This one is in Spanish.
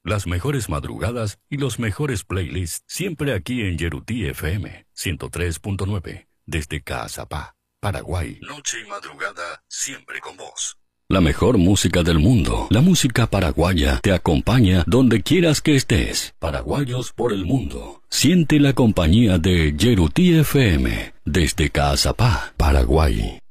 Las mejores madrugadas y los mejores playlists siempre aquí en Yerutí FM 103.9 desde Caazapá, Paraguay. Noche y madrugada siempre con vos. La mejor música del mundo, la música paraguaya, te acompaña donde quieras que estés. Paraguayos por el mundo. Siente la compañía de Yerutí FM desde Caazapá, Paraguay.